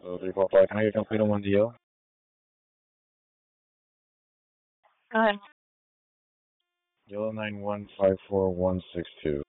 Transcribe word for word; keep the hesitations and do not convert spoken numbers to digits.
So three four five. Can I get complete on one D L? Go ahead. Yellow nine one five four one six two.